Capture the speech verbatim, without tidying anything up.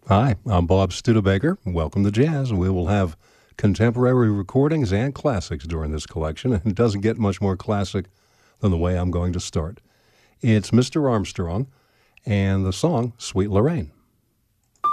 Hi, I'm Bob Studebaker. Welcome to Jazz. We will have contemporary recordings and classics during this collection, and it doesn't get much more classic than the way I'm going to start. It's Mister Armstrong and the song Sweet Lorraine.